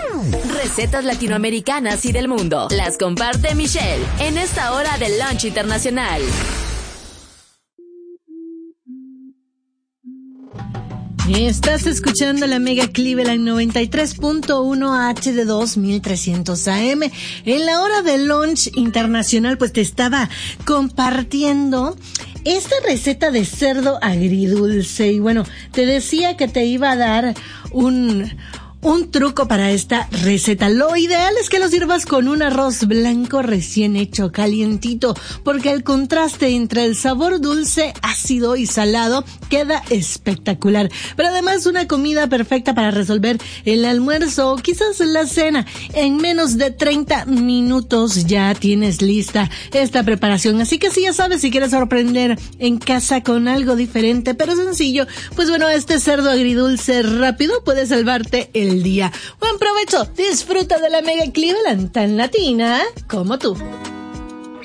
Recetas latinoamericanas y del mundo. Las comparte Michelle en esta hora del Lunch Internacional. Estás escuchando la Mega Cleveland 93.1 HD2 1300 AM. En la hora del Lunch Internacional, pues te estaba compartiendo esta receta de cerdo agridulce. Y bueno, te decía que te iba a dar un truco para esta receta. Lo ideal es que lo sirvas con un arroz blanco recién hecho, calientito, porque el contraste entre el sabor dulce, ácido y salado queda espectacular. Pero además una comida perfecta para resolver el almuerzo o quizás la cena. En menos de 30 minutos ya tienes lista esta preparación. Así que si ya sabes, si quieres sorprender en casa con algo diferente pero sencillo, pues bueno, este cerdo agridulce rápido puede salvarte el día. Buen provecho, disfruta de la Mega Cleveland, tan latina como tú.